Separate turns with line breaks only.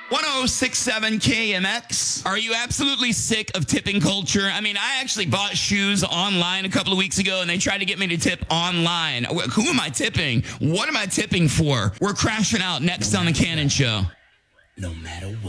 1067 KMX. Are you absolutely sick of tipping culture? I mean, I actually bought shoes online a couple of weeks ago and they tried to get me to tip online. Who am I tipping? What am I tipping for? We're crashing out next on The Cannon Show.
No matter what.